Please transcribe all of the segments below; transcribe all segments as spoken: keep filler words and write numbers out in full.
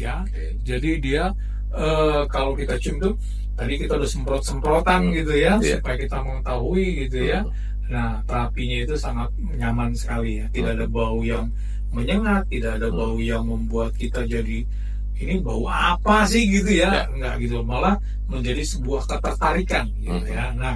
ya. Jadi dia uh, kalau kita cium tuh tadi kita udah semprot-semprotan hmm. gitu ya, yeah. supaya kita mengetahui gitu ya. Hmm. Nah, terapinya itu sangat nyaman sekali ya. Tidak hmm. ada bau yang menyengat, tidak ada hmm. bau yang membuat kita jadi ini bau apa sih gitu ya. Yeah. Enggak gitu, malah menjadi sebuah ketertarikan gitu hmm. ya. Nah,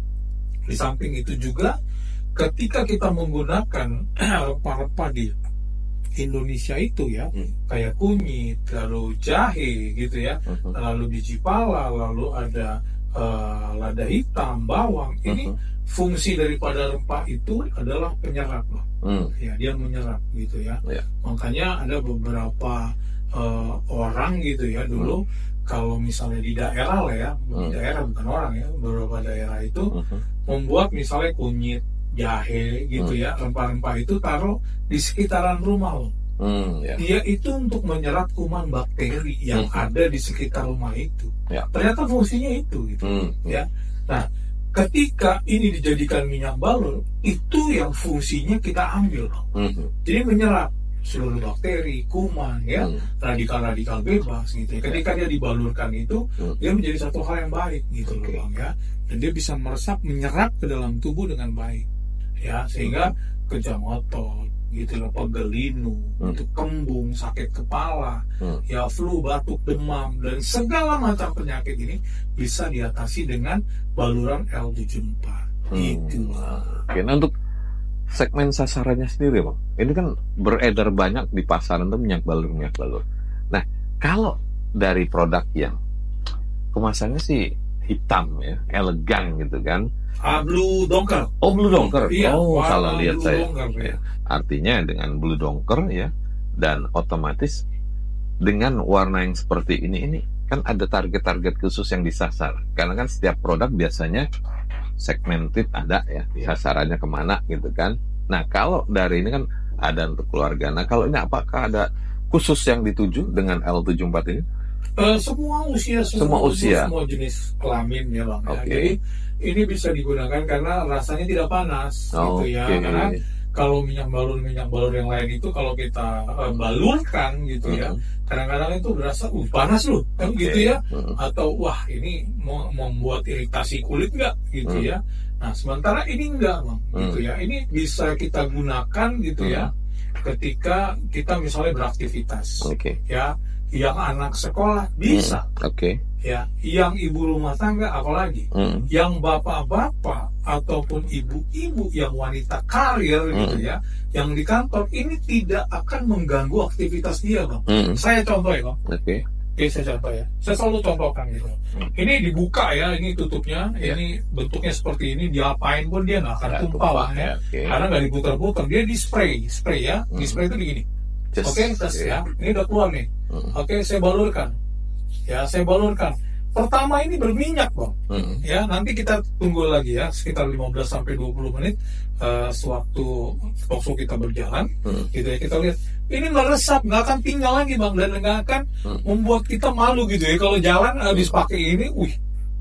di samping itu juga ketika kita menggunakan rempah-rempah di Indonesia itu ya, hmm. kayak kunyit, lalu jahe gitu ya, uh-huh. lalu biji pala, lalu ada uh, lada hitam, bawang. Ini uh-huh. fungsi daripada rempah itu adalah penyerap loh. Hmm. Ya, dia menyerap gitu ya. Yeah. Makanya ada beberapa uh, orang gitu ya dulu hmm. kalau misalnya di daerah lah ya, hmm. di daerah bukan orang ya, beberapa daerah itu uh-huh. membuat misalnya kunyit, jahe gitu hmm. ya, rempah-rempah itu taruh di sekitaran rumah loh. Hmm, ya. Dia itu untuk menyerap kuman bakteri yang hmm. ada di sekitar rumah itu. Ya. Ternyata fungsinya itu gitu. Hmm. Ya. Nah, ketika ini dijadikan minyak balur, itu yang fungsinya kita ambil loh. Hmm. Jadi menyerap seluruh bakteri, kuman ya, hmm. radikal-radikal bebas gitu ya. Ketika dia dibalurkan itu, hmm. dia menjadi satu hal yang baik gitu okay. loh Bang ya. Dan dia bisa meresap, menyerap ke dalam tubuh dengan baik. Ya, sehingga kejang otot gitu loh, pegel linu, hmm. itu kembung, sakit kepala, hmm. ya flu, batuk, demam dan segala macam penyakit ini bisa diatasi dengan baluran L tujuh puluh empat. Hmm. Gitu. Oke, nah untuk segmen sasarannya sendiri Bang, ini kan beredar banyak di pasaran tuh minyak balur minyak balur. Nah, kalau dari produk yang kemasannya sih hitam ya, elegan gitu kan. Ah, Blue Donker. Oh, Blue Donker. Iya, oh, salah lihat Blue saya. Donker, ya. Artinya dengan Blue Donker ya, dan otomatis dengan warna yang seperti ini, ini kan ada target-target khusus yang disasar. Karena kan setiap produk biasanya segmented ada ya, sasarannya kemana gitu kan. Nah, kalau dari ini kan ada untuk keluarga. Nah, kalau ini apakah ada khusus yang dituju dengan L tujuh puluh empat ini? Uh, semua usia, semua, semua usia, semua jenis kelamin ya Bang. Okay. Ya. Jadi ini bisa digunakan karena rasanya tidak panas, oh, gitu ya. Okay. Karena kalau minyak balur minyak balur yang lain itu kalau kita uh, balurkan gitu ya, mm-hmm. kadang-kadang itu berasa uh panas loh, kan okay. gitu ya. Mm-hmm. Atau wah ini mau membuat iritasi kulit nggak, gitu mm-hmm. ya. Nah sementara ini enggak Bang, mm-hmm. gitu ya. Ini bisa kita gunakan gitu mm-hmm. ya, ketika kita misalnya beraktivitas, okay. ya. Yang anak sekolah bisa, mm, oke. Okay. Ya, yang ibu rumah tangga apalagi, mm. yang bapak-bapak ataupun ibu-ibu yang wanita karir mm. gitu ya, yang di kantor ini tidak akan mengganggu aktivitas dia Bang. Mm. Saya contoh ya Bang. Oke. Okay. Oke, saya contoh ya. Saya selalu contohkan gitu. Mm. Ini dibuka ya, ini tutupnya, yeah. ini bentuknya seperti ini, diapain pun dia nggak akan ya, tumpah Bang ya, okay. karena nggak diputar-putar, dia di spray, spray ya, mm. di spray itu begini. Oke, okay, tes yeah. ya. Ini udah keluar nih. Mm. Oke, okay, saya balurkan. Ya, saya balurkan. Pertama ini berminyak, Bang. Mm. Ya, nanti kita tunggu lagi ya, sekitar lima belas sampai dua puluh menit uh, sewaktu talkshow kita berjalan. Mm. Gitu ya, kita lihat. Ini meresap, nggak akan tinggal lagi, Bang. Dan nggak akan mm. membuat kita malu gitu ya. Kalau jalan habis pakai ini, wih.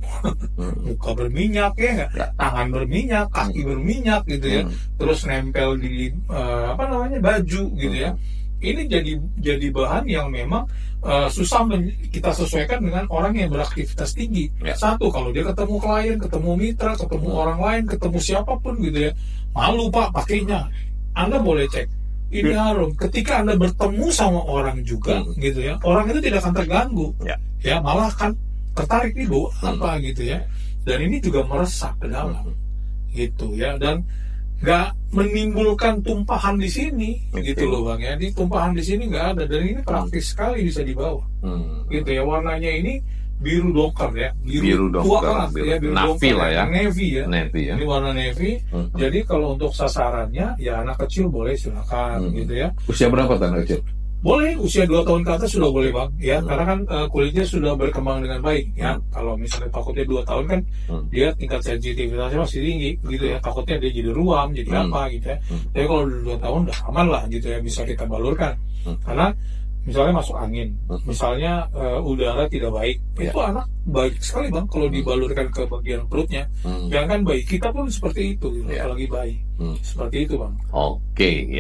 Muka berminyak ya, tangan berminyak, kaki berminyak gitu ya. Mm. Terus nempel di uh, apa namanya? baju gitu ya. Ini jadi jadi bahan yang memang uh, susah men- kita sesuaikan dengan orang yang beraktivitas tinggi. Ya. Satu, kalau dia ketemu klien, ketemu mitra, ketemu hmm. orang lain, ketemu siapapun gitu ya, malu Pak pakainya. Anda boleh cek. Ini hmm. harum. Ketika Anda bertemu sama orang juga, hmm. gitu ya, orang itu tidak akan terganggu. Ya, ya malah kan tertarik nih bau hmm. apa gitu ya. Dan ini juga meresap ke dalam, hmm. gitu ya. Dan nggak menimbulkan tumpahan di sini, okay. gitu loh Bang ya. Di tumpahan di sini nggak ada, dan ini praktis sekali bisa dibawa, hmm. gitu ya. Warnanya ini biru donker ya, biru, biru tua donker, biru, ya, biru navy lah ya, navy ya, navy ya. Ini warna navy. Hmm. Jadi kalau untuk sasarannya ya anak kecil boleh silakan, hmm. gitu ya. Usia berapa anak kecil? Boleh, usia dua tahun ke atas sudah boleh Bang ya, hmm. karena kan uh, kulitnya sudah berkembang dengan baik ya. Hmm. Kalau misalnya takutnya dua tahun kan hmm. dia tingkat sensitivitasnya masih tinggi gitu ya, takutnya dia jadi ruam, jadi hmm. apa gitu ya. Hmm. Jadi kalau dua tahun udah aman lah gitu ya, bisa kita balurkan. Hmm. Karena misalnya masuk angin, hmm. misalnya uh, udara tidak baik, yeah. itu anak baik sekali Bang kalau dibalurkan ke bagian perutnya. Hmm. Jangan bayi, kita pun seperti itu gitu, yeah. apalagi bayi. Hmm. Seperti itu Bang. Oke okay, ya.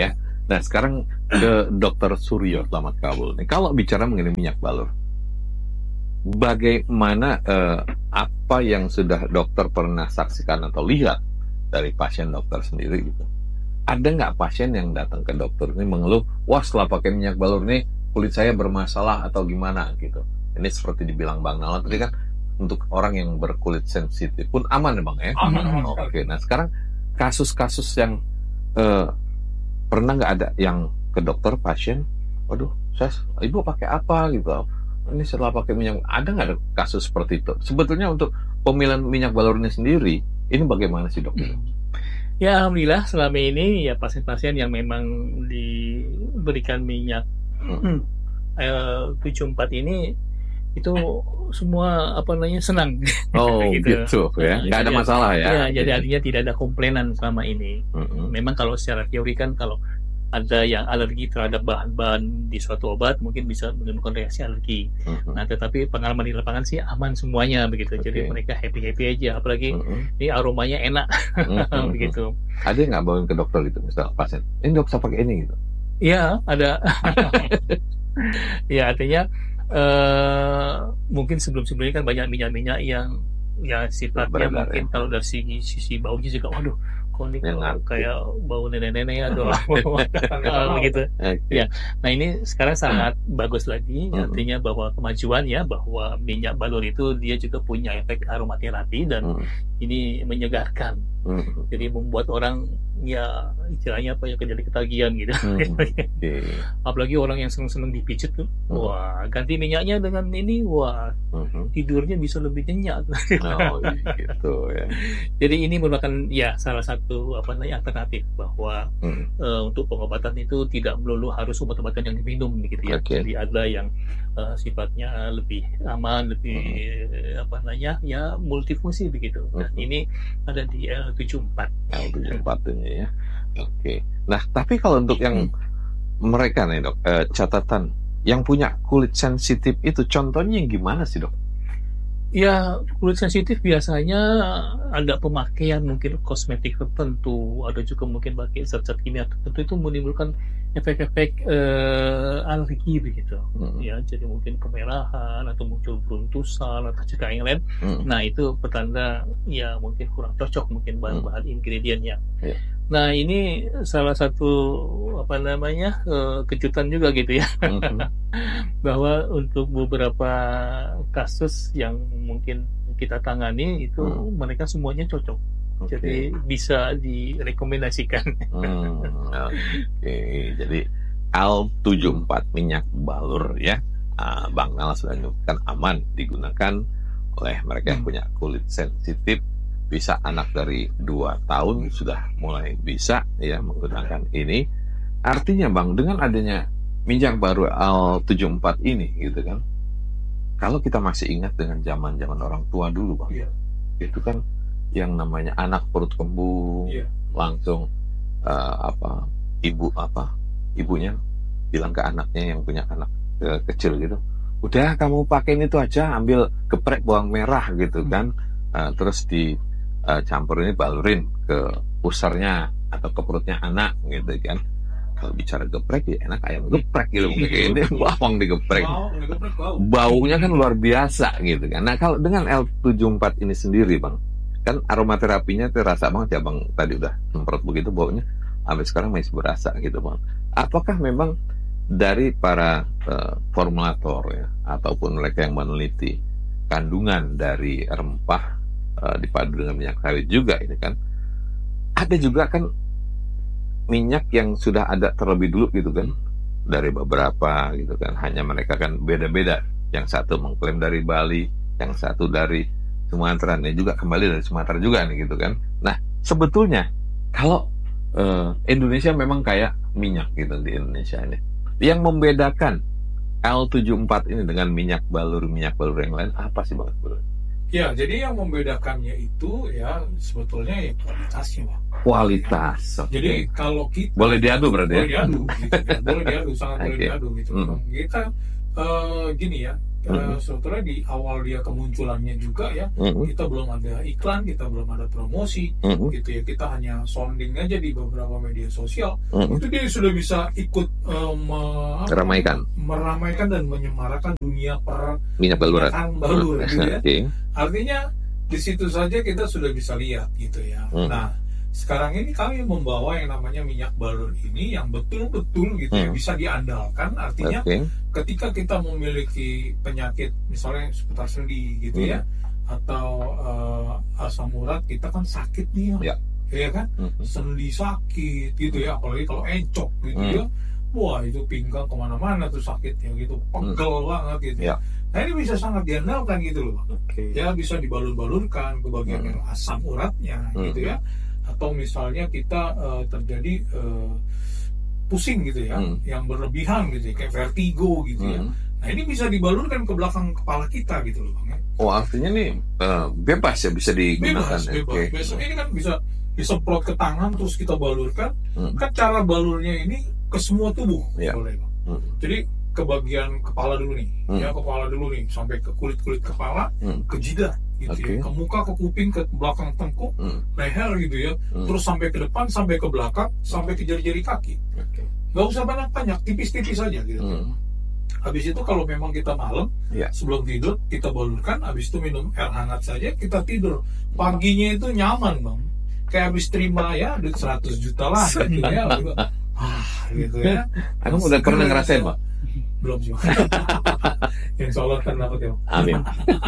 Nah sekarang ke Dokter Suryo Selamat Kabul. Nih, kalau bicara mengenai minyak balur, bagaimana eh, apa yang sudah dokter pernah saksikan atau lihat dari pasien dokter sendiri gitu? Ada nggak pasien yang datang ke dokter ini mengeluh, wah setelah pakai minyak balur nih kulit saya bermasalah atau gimana gitu? Ini seperti dibilang Bang Nala tadi kan, untuk orang yang berkulit sensitif pun aman ya Bang ya? Aman, aman. Oke, nah sekarang kasus-kasus yang eh, pernah nggak ada yang ke dokter pasien, waduh, saya ibu pakai apa gitu? Ini setelah pakai minyak, ada nggak ada kasus seperti itu? Sebetulnya untuk pemilihan minyak balur ini sendiri, ini bagaimana sih dok? Hmm. Ya alhamdulillah selama ini ya pasien-pasien yang memang diberikan minyak hmm. eh, tujuh puluh empat ini itu semua apa namanya senang. Oh gitu, gitu ya, nggak ada masalah ya. Ya jadi artinya tidak ada komplainan selama ini. Hmm. Memang kalau secara teori kan kalau ada yang alergi terhadap bahan-bahan di suatu obat mungkin bisa menimbulkan reaksi alergi. Uh-huh. Nah, tetapi pengalaman di lapangan sih aman semuanya begitu. Okay. Jadi mereka happy-happy aja. Apalagi uh-huh. ini aromanya enak, uh-huh. begitu. Ada yang nggak bawain ke dokter gitu, misal pasien, ini dok saya pakai ini gitu? Iya, ada. Ya artinya uh, mungkin sebelum-sebelumnya kan banyak minyak-minyak yang ya sifatnya beredar, mungkin ya. Kalau dari sisi, sisi baunya juga, waduh. Ini kayak bau nenek-nenek atau begitu. Okay. Ya, nah ini sekarang sangat hmm. bagus lagi, hmm. artinya bahwa kemajuan ya, bahwa minyak balur itu dia juga punya efek aromaterapi dan hmm. ini menyegarkan. Hmm. Jadi membuat orang ya istilahnya apa ya jadi ketagihan gitu. Hmm. Okay. Apalagi orang yang senang-senang dipijit tuh, hmm. wah ganti minyaknya dengan ini, wah hmm. tidurnya bisa lebih nyenyak. Oh gitu ya. Jadi ini merupakan ya salah satu apa namanya alternatif bahwa hmm. uh, untuk pengobatan itu tidak melulu harus obat-obatan yang diminum begitu ya. Okay. Jadi ada yang uh, sifatnya lebih aman, lebih hmm. apa namanya ya multifungsi begitu. Dan hmm. ini ada di L tujuh puluh empat. L tujuh puluh empat ini ya. Oke. Okay. Nah, tapi kalau untuk yang mereka nih dok, eh, catatan yang punya kulit sensitif itu contohnya yang gimana sih dok? Ya kulit sensitif biasanya ada pemakaian mungkin kosmetik tertentu, ada juga mungkin pakai zat-zat kimia tertentu itu menimbulkan efek-efek uh, alergi begitu. Hmm. Ya jadi mungkin kemerahan atau muncul beruntusan atau juga yang lain. Hmm. Nah itu petanda ya mungkin kurang cocok mungkin bahan-bahan hmm. ingredientnya. Yeah. Nah ini salah satu apa namanya uh, kejutan juga gitu ya. Hmm. Bahwa untuk beberapa kasus yang mungkin kita tangani itu hmm. mereka semuanya cocok. Okay. Jadi bisa direkomendasikan. Hmm, Oke, okay. Jadi L tujuh puluh empat minyak balur ya, uh, Bang Nala sudah menyebutkan aman digunakan oleh mereka yang hmm. punya kulit sensitif. Bisa anak dari dua tahun sudah mulai bisa ya menggunakan ini. Artinya Bang, dengan adanya minyak baru L tujuh puluh empat ini gitu kan, kalau kita masih ingat dengan zaman-zaman orang tua dulu Bang, yeah. itu kan yang namanya anak perut kembung, yeah. langsung uh, apa ibu apa ibunya bilang ke anaknya yang punya anak uh, kecil gitu, udah kamu pakai itu aja, ambil geprek bawang merah gitu hmm. kan, uh, terus di uh, campur ini balurin ke pusarnya atau ke perutnya anak gitu kan. Kalau bicara geprek ya enak ayam geprek gitu, kayak ini bawang digeprek, baunya kan luar biasa gitu kan. Nah kalau dengan L tujuh puluh empat ini sendiri Bang, kan aromaterapinya terasa banget ya Bang, tadi udah semprot begitu baunya, sampai sekarang masih berasa gitu Bang. Apakah memang dari para uh, formulator ya, ataupun mereka yang meneliti kandungan dari rempah uh, dipadu dengan minyak sawit juga ini kan, ada juga kan minyak yang sudah ada terlebih dulu gitu kan, dari beberapa gitu kan, hanya mereka kan beda-beda, yang satu mengklaim dari Bali, yang satu dari Sumatera, nih juga kembali dari Sumatera juga nih gitu kan. Nah sebetulnya kalau uh, Indonesia memang kayak minyak gitu di Indonesia ini, yang membedakan L tujuh puluh empat ini dengan minyak balur minyak balur yang lain apa sih Bang? Ya, jadi yang membedakannya itu ya sebetulnya ya kualitasnya, Bang. Kualitas. Okay. Jadi kalau kita boleh diadu berarti boleh ya? Diadu, gitu, ya. Boleh diadu, sangat okay. boleh diadu gitu. Hmm. Kita uh, gini ya, Uh, sebetulnya di awal dia kemunculannya juga ya, mm-hmm. kita belum ada iklan, kita belum ada promosi, mm-hmm. gitu ya, kita hanya sounding aja di beberapa media sosial, mm-hmm. itu dia sudah bisa ikut uh, meramaikan, meramaikan dan menyemarakan dunia per minyak baluran, balur, gitu ya. Okay. Artinya di situ saja kita sudah bisa lihat gitu ya. Mm-hmm. Nah, sekarang ini kami membawa yang namanya minyak balur ini yang betul-betul gitu ya, hmm. bisa diandalkan. Artinya okay. ketika kita memiliki penyakit misalnya seputar sendi gitu hmm. ya, atau uh, asam urat, kita kan sakit nih ya, ya kan, hmm. sendi sakit gitu ya, apalagi kalau encok gitu hmm. ya, wah itu pinggang kemana-mana tuh sakitnya gitu, pegel hmm. banget gitu ya. Nah ini bisa sangat diandalkan gitu loh, okay. ya bisa dibalur-balurkan ke bagian hmm. asam uratnya hmm. gitu ya. Atau misalnya kita uh, terjadi uh, pusing gitu ya, hmm. yang berlebihan gitu ya, kayak vertigo gitu hmm. ya. Nah ini bisa dibalurkan ke belakang kepala kita gitu loh Bang. Oh artinya nih uh, bebas ya, bisa digunakan. Bebas, ya? bebas. Okay. Biasanya ini kan bisa disemprot ke tangan terus kita balurkan. Hmm. Kan cara balurnya ini ke semua tubuh, ya. boleh Bang. Hmm. Jadi ke bagian kepala dulu nih, hmm. ya kepala dulu nih, sampai ke kulit-kulit kepala, hmm. ke jidat. Gitu okay. ya, ke muka, ke kuping, ke belakang tengkuk, hmm. leher gitu ya, hmm. terus sampai ke depan, sampai ke belakang, sampai ke jari-jari kaki. Okay. Gak usah banyak-banyak, tipis-tipis aja gitu. Hmm. Habis itu kalau memang kita malam, yeah. sebelum tidur kita balurkan, habis itu minum air hangat saja, kita tidur. Paginya itu nyaman Bang, kayak habis terima ya duit seratus juta lah gitu ya. Ah, gitu ya. Aku udah pernah ngerasain Pak? Belum sih. Insya Allah kan dapat ya. Amin.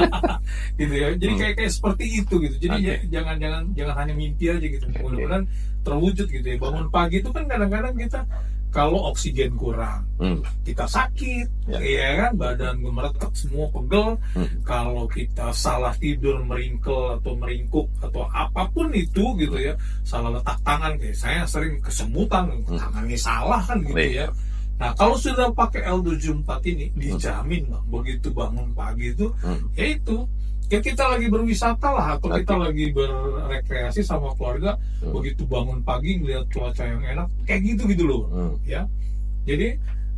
Gitu ya. Jadi kayak kayak seperti itu gitu. Jadi okay. jangan jangan jangan hanya mimpi aja gitu. Mudah-mudahan terwujud gitu ya. Bangun pagi itu kan kadang-kadang kita kalau oksigen kurang, hmm. kita sakit, ya. ya kan, badan gemeretak semua pegel. Hmm. Kalau kita salah tidur, meringkel atau meringkuk atau apapun itu gitu ya, salah letak tangan kayak saya sering kesemutan, hmm. tangannya salah kan gitu Baik. ya. Nah kalau sudah pakai L tujuh puluh empat ini dijamin Bang, begitu bangun pagi itu hmm. ya itu ya kita lagi berwisata lah atau okay. kita lagi berrekreasi sama keluarga, hmm. begitu bangun pagi ngeliat cuaca yang enak kayak gitu gitu loh hmm. ya. Jadi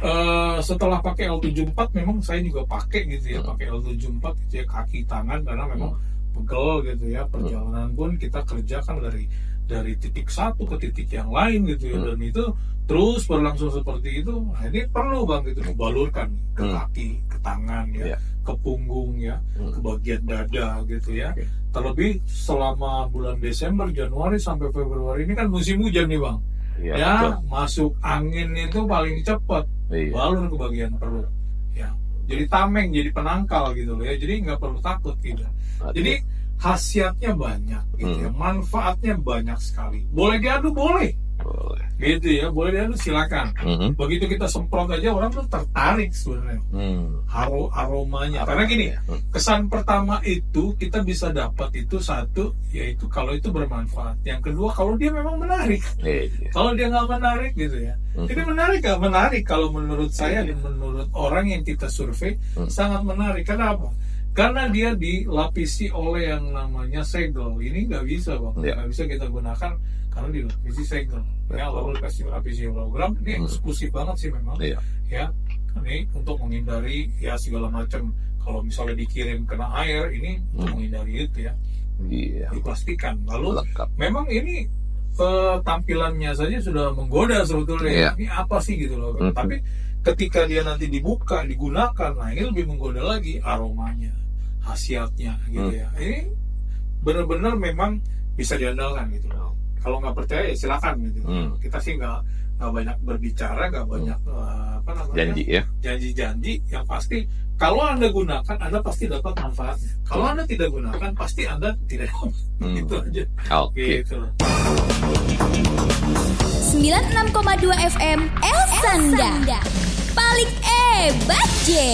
uh, setelah pakai L tujuh puluh empat memang saya juga pakai gitu ya, hmm. pakai L tujuh puluh empat gitu ya, kaki tangan karena memang hmm. pegel gitu ya, perjalanan pun kita kerjakan dari dari titik satu ke titik yang lain gitu ya, hmm. dan itu terus berlangsung seperti itu. Nah, ini perlu Bang gitu dibalurkan ke hmm. kaki, ke tangan ya, yeah. ke punggung ya, hmm. ke bagian dada gitu ya. Okay. Terlebih selama bulan Desember, Januari sampai Februari ini kan musim hujan nih Bang. Yeah, ya, betul. Masuk angin itu paling cepat. Yeah. Balur ke bagian perut. Ya. Jadi tameng, jadi penangkal gitu loh ya. Jadi nggak perlu takut gitu. Okay. Jadi khasiatnya banyak gitu hmm. ya, manfaatnya banyak sekali. Boleh diadu boleh, boleh. Gitu ya, boleh diadu silakan. Hmm. Begitu kita semprot aja orang tuh tertarik sebenarnya, hmm. Haro aromanya. Aromanya. Karena gini, hmm. kesan pertama itu kita bisa dapat itu satu, yaitu kalau itu bermanfaat. Yang kedua kalau dia memang menarik. Eh, iya. Kalau dia nggak menarik gitu ya. Hmm. Jadi menarik nggak menarik kalau menurut saya eh, dan menurut orang yang kita survei hmm. sangat menarik. Kenapa? Karena dia dilapisi oleh yang namanya segel. Ini nggak bisa Bang, nggak ya. bisa kita gunakan karena dilapisi segel. Ya, lalu dikasih lapisi hologram, ini hmm. eksklusif banget sih memang. Ya. ya, ini untuk menghindari ya segala macam. Kalau misalnya dikirim kena air, ini hmm. untuk menghindari itu ya. Iya. Dipastikan. Lalu Lengkap. memang ini eh, tampilannya saja sudah menggoda sebetulnya. Ya. Ini apa sih gitu loh. Hmm. Tapi ketika dia nanti dibuka, digunakan, nah ini lebih menggoda lagi aromanya, khasiatnya gitu hmm. ya. Ini benar-benar memang bisa diandalkan gitu loh. Kalau nggak percaya ya silakan gitu. Hmm. Kita sih nggak nggak banyak berbicara, nggak banyak hmm. uh, apa namanya janji ya. Janji-janji yang pasti. Kalau Anda gunakan, Anda pasti dapat manfaatnya. Kalau Anda tidak gunakan, pasti Anda tidak dapat. Hmm. Gitu aja. Oke. Okay. Gitu. sembilan puluh enam koma dua F M El Sangga. Paling hebat, J.